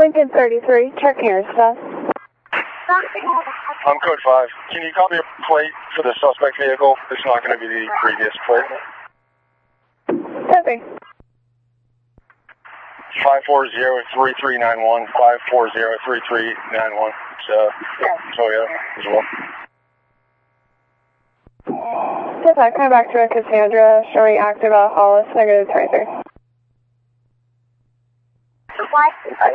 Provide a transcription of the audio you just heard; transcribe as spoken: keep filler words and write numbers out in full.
Lincoln thirty-three, check here, stuff. I'm code five. Can you copy a plate for the suspect vehicle? It's not going to be the previous plate. Copy. five four zero three three nine one, five four zero three three nine one. It's uh, Toyota as well. Dispatch, coming back to a Cassandra, showing active at Hollis, negative twenty-three.